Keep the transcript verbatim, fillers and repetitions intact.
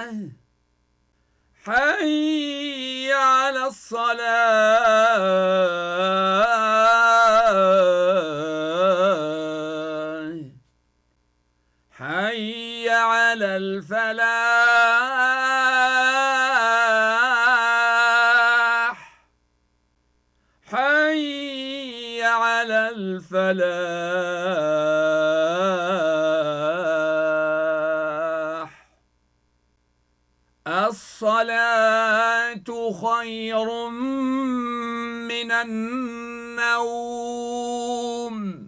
حي على الصلاة حي على الفلاح حي على الفلاح. الصلاة خير من النوم.